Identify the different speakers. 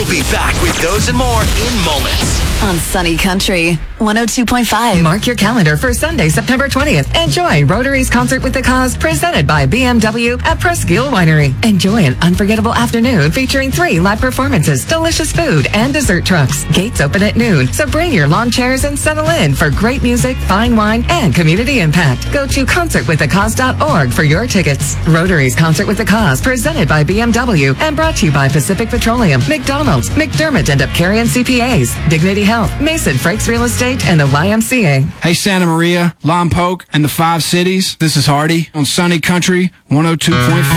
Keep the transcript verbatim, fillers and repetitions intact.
Speaker 1: We'll be back with those and more in moments.
Speaker 2: On Sunny Country, one oh two point five.
Speaker 3: Mark your calendar for Sunday, September twentieth. Enjoy Rotary's Concert with the Cause, presented by B M W at Presqu'île Winery. Enjoy an unforgettable afternoon featuring three live performances, delicious food, and dessert trucks. Gates open at noon, so bring your lawn chairs and settle in for great music, fine wine, and community impact. Go to concert with the cause dot org for your tickets. Rotary's Concert with the Cause, presented by B M W and brought to you by Pacific Petroleum, McDonald's, McDermott and Upcarian C P As, Dignity Health, Mason Frakes Real Estate, and the Y M C A.
Speaker 4: Hey, Santa Maria, Lompoc, and the Five Cities. This is Hardy on Sunny Country one oh two point five.